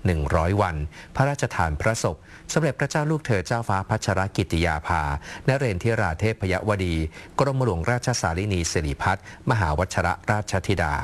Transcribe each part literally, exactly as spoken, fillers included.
หนึ่งร้อยวันพระราชทานพระศพสมเด็จพระเจ้าลูกเธอเจ้าฟ้าพัชรกิติยาภานเรนทิราเทพยวดีกรมหลวงราชสารินีสิริพัฒน์มหาวชิรราชธิดา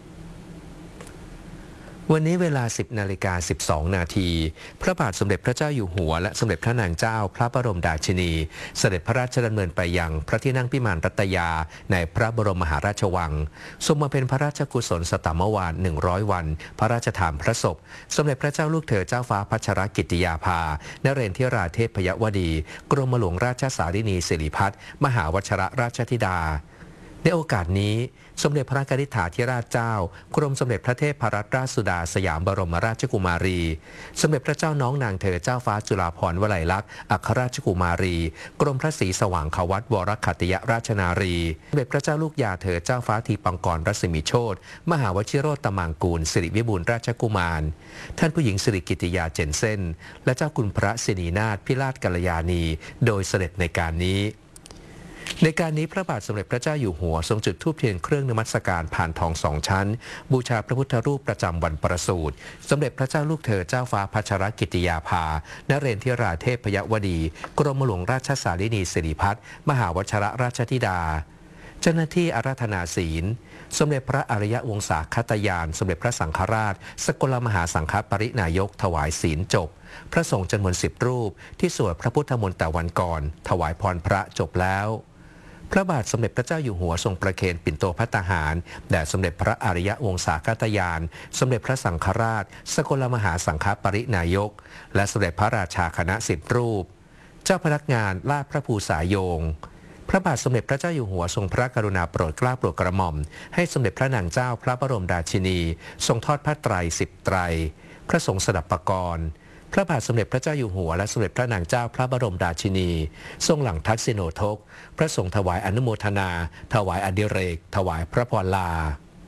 วันนี้เวลา สิบนาฬิกาสิบสองนาทีพระบาทสมเด็จพระเจ้าอยู่หัวและสมเด็จพระนางเจ้าพระบรมราชินีเสด็จพระราชดำเนินไปยังพระที่นั่งพิมานรัตยาในพระบรมมหาราชวังทรงมาเป็นพระราชกุศลสตมวาลหนึ่งร้อยวันพระราชทานพระศพสมเด็จพระเจ้าลูกเธอเจ้าฟ้าพัชรกิติยาภานเรนทิราเทพยวดีกรมหลวงราชสารินีสิริพัฒน์มหาวชิรราชธิดาในโอกาสนี้สมเด็จพระกนิษฐาธิราชเจ้ากรมสมเด็จพระเทพรัตนราชสุดาสยามบรมราชกุมารีสมเด็จพระเจ้าน้องนางเธอเจ้าฟ้าจุฬาภรณ์วลัยลักษณ์อัครราชกุมารีกรมพระศรีสว่างขวัตวรคัตติยราชนารีสมเด็จพระเจ้าลูกยาเธอเจ้าฟ้าทีปังกรรัศมีโชติมหาวชิโรตมังกูลสิริวิบูลย์ราชกุมารท่านผู้หญิงสิริกิติยาเจนเซ่นและเจ้าคุณพระสินีนาถพิราชกัลยาณีโดยเสด็จในการนี้ในการนี้พระบาทสมเด็จพระเจ้าอยู่หัวทรงจุดธูปเทียนเครื่องนมัสการผ่านทองสองชั้นบูชาพระพุทธรูปประจำวันประสูติสมเด็จพระเจ้าลูกเธอเจ้าฟ้าพัชรกิติยาภานเรนทิราเทพยวดีกรมหลวงราชสารินีสิริพัฒน์มหาวชิรราชธิดาเจ้าหน้าที่อาราธนาศีลสมเด็จพระอริยวงศาคตยานสมเด็จพระสังฆราชสกลมหาสังฆปรินายกถวายศีลจบพระสงฆ์จำนวนสิบรูปที่สวดพระพุทธมนต์แต่วันก่อนถวายพรพระจบแล้วพระบาทสมเด็จพระเจ้าอยู่หัวทรงประเคนปิ่นโตภัตตาหารแด่สมเด็จพระอริยวงศาคตยานสมเด็จพระสังฆราชสกลมหาสังฆปรินายกและสมเด็จพระราชาคณะสิบรูปเจ้าพนักงานลาดพระภูษาโยงพระบาทสมเด็จพระเจ้าอยู่หัวทรงพระกรุณาโปรดเกล้าโปรดกระหม่อมให้สมเด็จพระนางเจ้าพระบรมราชินีทรงทอดผ้าไตรสิบไตรพระสงฆ์สดับปกรณ์พระบาทสมเด็จพระเจ้าอยู่หัวและสมเด็จพระนางเจ้าพระบรมราชินีทรงหลั่งทักษิโณทกพระสงฆ์ถวายอนุโมทนาถวายอดิเรกถวายพระพรลา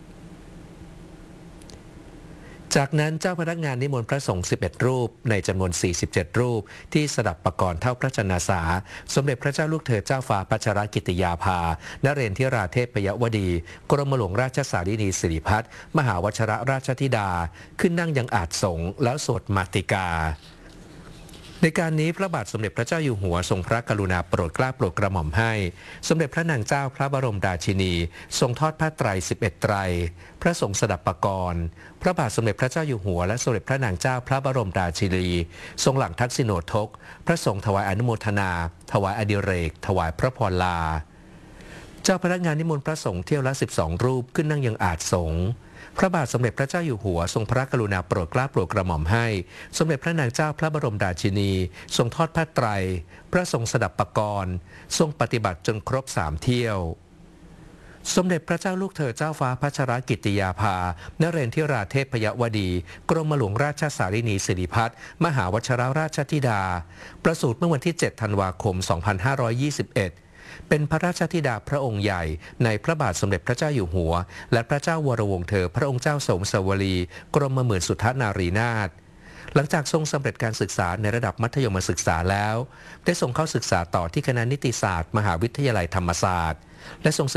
จากนั้นเจ้าพนักงานนิมนต์พระสงฆ์สิบเอ็ดรูปในจำนวนสี่สิบเจ็ดรูปที่สดับปกรณ์เท่าพระชนสาสมเด็จพระเจ้าลูกเธอเจ้าฟ้าพัชรกิติยาภานเรนทิราเทพยวดีกรมหลวงราชสารินีสิริพัฒน์มหาวชิรราชธิดาขึ้นนั่งยังอาจสงฆ์แล้วสวดมาติกาในการนี้พระบาทสมเด็จพระเจ้าอยู่หัวทรงพระกรุณาโปรดเกล้าโปรดกระหม่อมให้สมเด็จพระนางเจ้าพระบรมราชินีทรงทอดผ้าไตรสิบเอ็ดไตรพระสงฆ์สดับปกรณ์พระบาทสมเด็จพระเจ้าอยู่หัวและสมเด็จพระนางเจ้าพระบรมราชินีทรงหลั่งทักษิโณทกพระสงฆ์ถวายอนุโมทนาถวายอดิเรกถวายพระพรลาเจ้าพนักงานนิมนต์พระสงฆ์เที่ยวละสิบสองรูปขึ้นนั่งยังอาจสงฆ์พระบาทสมเด็จพระเจ้าอยู่หัวทรงพระกรุณาโปรดเกล้าโปรดกระหม่อมให้สมเด็จพระนางเจ้าพระบรมราชินีทรงทอดผ้าไตรพระสงฆ์สดับปกรณ์ทรงปฏิบัติจนครบสามเที่ยวสมเด็จพระเจ้าลูกเธอเจ้าฟ้าพัชรกิติยาภานเรนทิราเทพยวดีกรมหลวงราชสารินีสิริพัฒน์มหาวชิรราชธิดาประสูติเมื่อวันที่เจ็ดธันวาคมสองพันห้าร้อยยี่สิบเอ็ดเป็นพระราชธิดาพระองค์ใหญ่ในพระบาทสมเด็จพระเจ้าอยู่หัวและพระเจ้าวรวงศ์เธอพระองค์เจ้าสมสวลีกรมหมื่นสุทธนารีนาถหลังจากทรงสำเร็จการศึกษาในระดับมัธยมศึกษาแล้วได้ส่งเข้าศึกษาต่อที่คณะนิติศาสตร์มหาวิทยาลัยธรรมศาสตร์และทรง